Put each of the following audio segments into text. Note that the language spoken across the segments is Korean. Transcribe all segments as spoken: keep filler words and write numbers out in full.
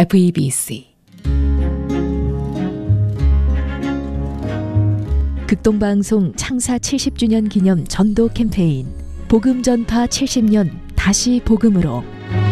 에프이비씨 극동방송 창사 칠십 주년 기념 전도 캠페인 복음 전파 칠십 년 다시 복음으로.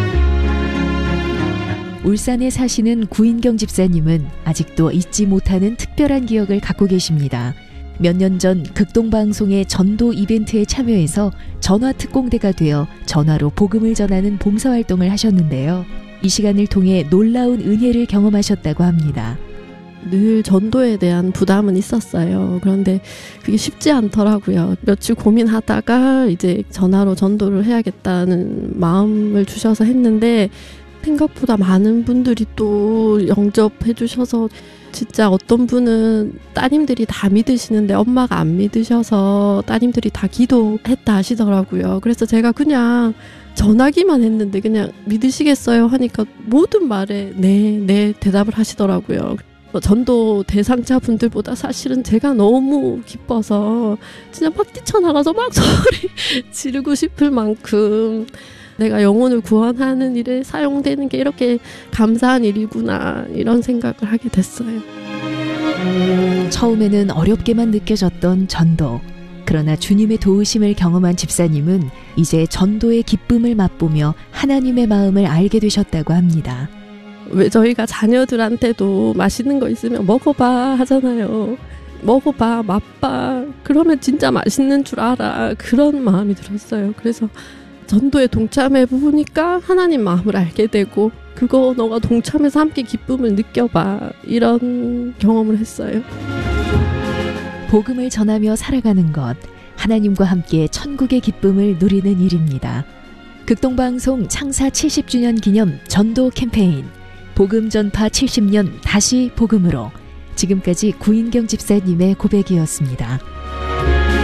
울산에 사시는 구인경 집사님은 아직도 잊지 못하는 특별한 기억을 갖고 계십니다. 몇 년 전 극동방송의 전도 이벤트에 참여해서 전화특공대가 되어 전화로 복음을 전하는 봉사활동을 하셨는데요. 이 시간을 통해 놀라운 은혜를 경험하셨다고 합니다. 늘 전도에 대한 부담은 있었어요. 그런데 그게 쉽지 않더라고요. 며칠 고민하다가 이제 전화로 전도를 해야겠다는 마음을 주셔서 했는데 생각보다 많은 분들이 또 영접해 주셔서, 진짜 어떤 분은 따님들이 다 믿으시는데 엄마가 안 믿으셔서 따님들이 다 기도했다 하시더라고요. 그래서 제가 그냥 전화기만 했는데 그냥 믿으시겠어요 하니까 모든 말에 네, 네 대답을 하시더라고요. 전도 대상자분들보다 사실은 제가 너무 기뻐서 진짜 막 뛰쳐나가서 막 소리 지르고 싶을 만큼 내가 영혼을 구원하는 일에 사용되는 게 이렇게 감사한 일이구나, 이런 생각을 하게 됐어요. 처음에는 어렵게만 느껴졌던 전도. 그러나 주님의 도우심을 경험한 집사님은 이제 전도의 기쁨을 맛보며 하나님의 마음을 알게 되셨다고 합니다. 왜 저희가 자녀들한테도 맛있는 거 있으면 먹어봐 하잖아요. 먹어봐, 맛봐. 그러면 진짜 맛있는 줄 알아. 그런 마음이 들었어요. 그래서 전도에 동참해 보니까 하나님 마음을 알게 되고, 그거 너가 동참해서 함께 기쁨을 느껴봐, 이런 경험을 했어요. 복음을 전하며 살아가는 것, 하나님과 함께 천국의 기쁨을 누리는 일입니다. 극동방송 창사 칠십 주년 기념 전도 캠페인 복음 전파 칠십 년 다시 복음으로. 지금까지 구인경 집사님의 고백이었습니다.